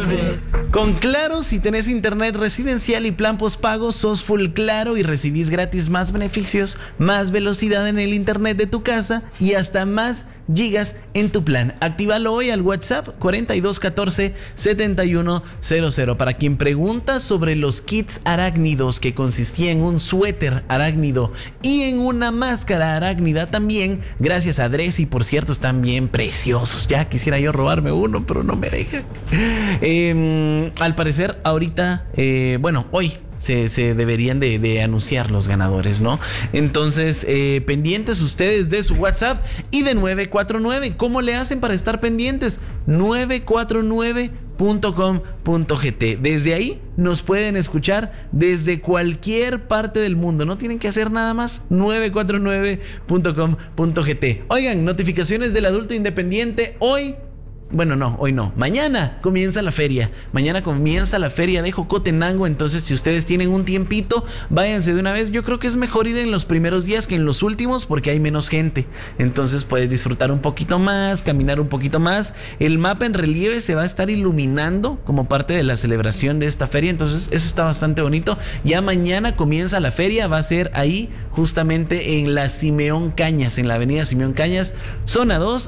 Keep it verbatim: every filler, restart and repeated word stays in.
Con Claro, si tenés internet residencial y plan postpago, sos full Claro y recibís gratis más beneficios, más velocidad en el internet de tu casa y hasta más gigas en tu plan. Actívalo hoy al WhatsApp cuarenta y dos catorce setenta y uno cero cero. Para quien pregunta sobre los kits arácnidos, que consistía en un suéter arácnido y en una máscara arácnida también, gracias a Dressy, por cierto, están bien preciosos. Ya quisiera yo robarme uno, pero no me deja. Eh, al parecer, ahorita, eh, bueno, hoy Se, se deberían de, de anunciar los ganadores, ¿no? Entonces, eh, pendientes ustedes de su WhatsApp y de nueve cuatro nueve. ¿Cómo le hacen para estar pendientes? nueve cuatro nueve punto com punto gt. Desde ahí nos pueden escuchar desde cualquier parte del mundo. No tienen que hacer nada más. nueve cuatro nueve punto com punto gt. Oigan, notificaciones del adulto independiente. Hoy... Bueno, no, hoy no. Mañana comienza la feria. Mañana comienza la feria de Jocotenango. Entonces, si ustedes tienen un tiempito, váyanse de una vez. Yo creo que es mejor ir en los primeros días que en los últimos porque hay menos gente. Entonces, puedes disfrutar un poquito más, caminar un poquito más. El mapa en relieve se va a estar iluminando como parte de la celebración de esta feria. Entonces, eso está bastante bonito. Ya mañana comienza la feria. Va a ser ahí, justamente en la Simeón Cañas, en la avenida Simeón Cañas, zona dos.